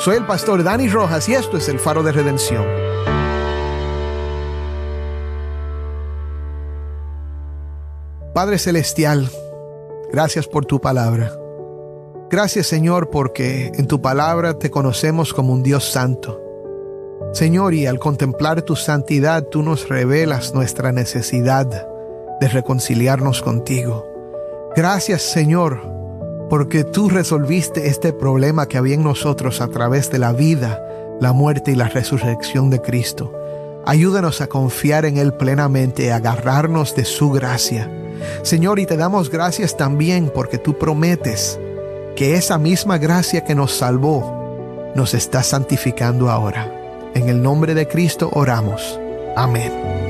Soy el pastor Dani Rojas y esto es el Faro de Redención. Padre Celestial, gracias por tu palabra. Gracias, Señor, porque en tu palabra te conocemos como un Dios santo. Señor, y al contemplar tu santidad, tú nos revelas nuestra necesidad de reconciliarnos contigo. Gracias, Señor, porque tú resolviste este problema que había en nosotros a través de la vida, la muerte y la resurrección de Cristo. Ayúdanos a confiar en Él plenamente y agarrarnos de su gracia. Señor, y te damos gracias también porque tú prometes que esa misma gracia que nos salvó nos está santificando ahora. En el nombre de Cristo oramos. Amén.